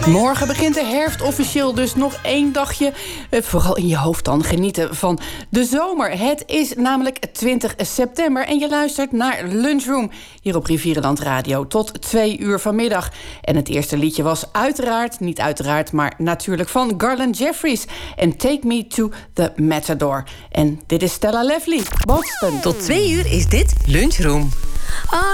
Morgen begint de herfst officieel, dus nog 1 dagje. Vooral in je hoofd dan genieten van de zomer. Het is namelijk 20 september en je luistert naar Lunchroom hier op Rivierenland Radio tot 2 uur vanmiddag. En het eerste liedje was niet uiteraard, maar natuurlijk van Garland Jeffries en Take Me to the Matador. En dit is Stella Lively, Boston. Tot 2 uur is dit Lunchroom.